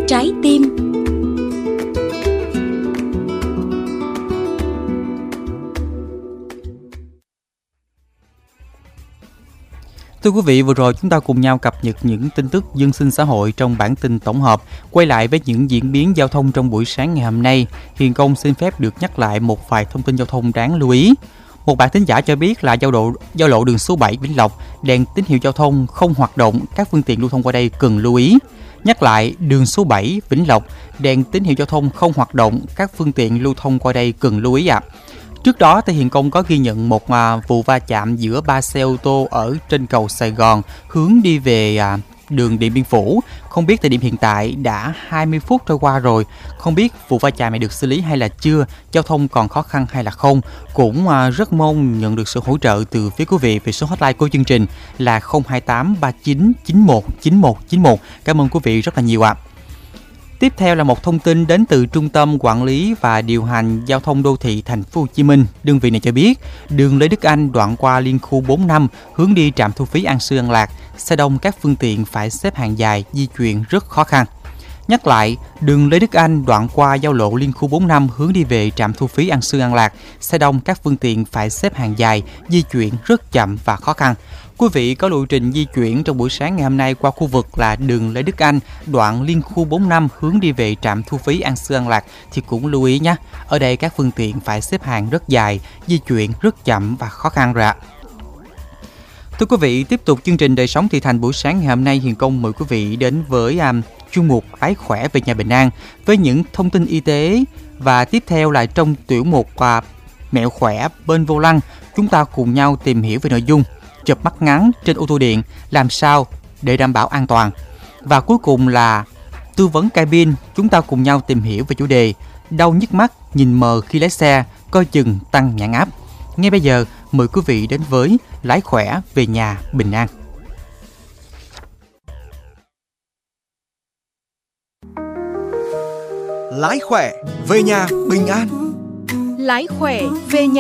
trái tim. Thưa quý vị, vừa rồi chúng ta cùng nhau cập nhật những tin tức dân sinh xã hội trong bản tin tổng hợp. Quay lại với những diễn biến giao thông trong buổi sáng ngày hôm nay, Hiền Công xin phép được nhắc lại một vài thông tin giao thông đáng lưu ý. Một bạn thính giả cho biết là giao lộ đường số 7 Vĩnh Lộc, đèn tín hiệu giao thông không hoạt động, các phương tiện lưu thông qua đây cần lưu ý. Nhắc lại, đường số 7 Vĩnh Lộc, đèn tín hiệu giao thông không hoạt động, các phương tiện lưu thông qua đây cần lưu ý ạ. Trước đó, thì Hiền Công có ghi nhận một vụ va chạm giữa 3 xe ô tô ở trên cầu Sài Gòn hướng đi về đường Điện Biên Phủ. Không biết thời điểm hiện tại đã 20 phút trôi qua rồi, không biết vụ va chạm này được xử lý hay là chưa, giao thông còn khó khăn hay là không. Cũng rất mong nhận được sự hỗ trợ từ phía quý vị về số hotline của chương trình là 028 39 91 91 91. Cảm ơn quý vị rất là nhiều ạ. Tiếp theo là một thông tin đến từ Trung tâm Quản lý và Điều hành Giao thông Đô thị Thành phố Hồ Chí Minh. Đơn vị này cho biết, đường Lê Đức Anh đoạn qua liên khu 45 hướng đi trạm thu phí An Sư An Lạc, xe đông các phương tiện phải xếp hàng dài, di chuyển rất khó khăn. Nhắc lại, đường Lê Đức Anh đoạn qua giao lộ liên khu 45 hướng đi về trạm thu phí An Sư An Lạc, xe đông các phương tiện phải xếp hàng dài, di chuyển rất chậm và khó khăn. Quý vị có lộ trình di chuyển trong buổi sáng ngày hôm nay qua khu vực là đường Lê Đức Anh, đoạn liên khu 45 hướng đi về trạm thu phí An Sư An Lạc thì cũng lưu ý nhé. Ở đây các phương tiện phải xếp hàng rất dài, di chuyển rất chậm và khó khăn rồi ạ. Thưa quý vị, tiếp tục chương trình Đời sống thị thành buổi sáng ngày hôm nay, Hiền Công mời quý vị đến với chuyên mục Lái khỏe về nhà bình an với những thông tin y tế. Và tiếp theo là trong tiểu mục Mẹo khỏe bên vô lăng, chúng ta cùng nhau tìm hiểu về nội dung chụp mắt ngắn trên ô tô điện làm sao để đảm bảo an toàn. Và cuối cùng là tư vấn cabin, chúng ta cùng nhau tìm hiểu về chủ đề đau nhức mắt, nhìn mờ khi lái xe, coi chừng tăng nhãn áp. Ngay bây giờ, mời quý vị đến với Lái khỏe về nhà bình an. Lái khỏe về nhà bình an. Lái khỏe về nhà